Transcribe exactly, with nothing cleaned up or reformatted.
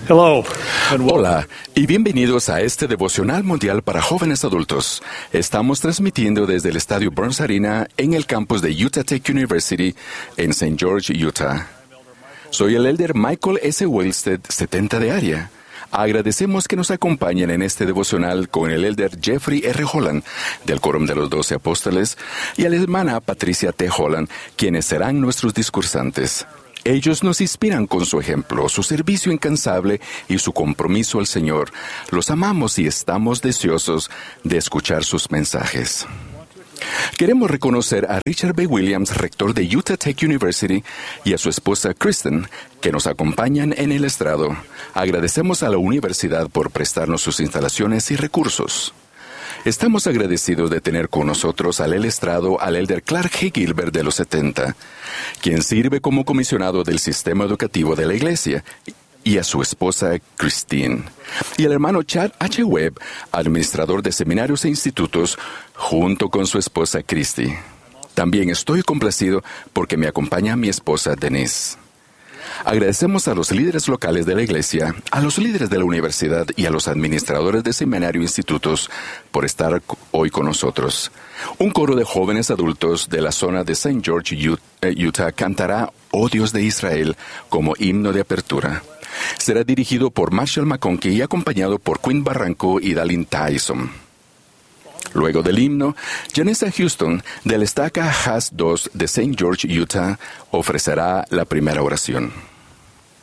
Hello, and welcome. Hola y bienvenidos a este devocional mundial para jóvenes adultos. Estamos transmitiendo desde el estadio Burns Arena en el campus de Utah Tech University en Saint George, Utah. Soy el elder Michael S. Wilstead, setenta de área. Agradecemos que nos acompañen en este devocional con el elder Jeffrey R. Holland del Quórum de los Doce Apóstoles y a la hermana Patricia T. Holland, quienes serán nuestros discursantes. Ellos nos inspiran con su ejemplo, su servicio incansable y su compromiso al Señor. Los amamos y estamos deseosos de escuchar sus mensajes. Queremos reconocer a Richard B. Williams, rector de Utah Tech University, y a su esposa Kristen, que nos acompañan en el estrado. Agradecemos a la universidad por prestarnos sus instalaciones y recursos. Estamos agradecidos de tener con nosotros al el estrado al elder Clark G. Gilbert de los setenta, quien sirve como comisionado del sistema educativo de la iglesia, y a su esposa Christine, y al hermano Chad H. Webb, administrador de seminarios e institutos, junto con su esposa Christy. También estoy complacido porque me acompaña mi esposa Denise. Agradecemos a los líderes locales de la iglesia, a los líderes de la universidad y a los administradores de seminario e institutos por estar hoy con nosotros. Un coro de jóvenes adultos de la zona de Saint George, Utah, cantará "Oh Dios de Israel" como himno de apertura. Será dirigido por Marshall McConkie y acompañado por Quinn Barranco y Dalin Tyson. Luego del himno, Janessa Houston, del Estaca Haas dos de Saint George, Utah, ofrecerá la primera oración.